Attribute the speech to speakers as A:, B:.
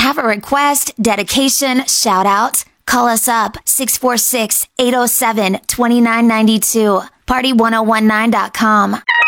A: Have a request, dedication, shout out? Call us up 646-807-2992. Party1019.com.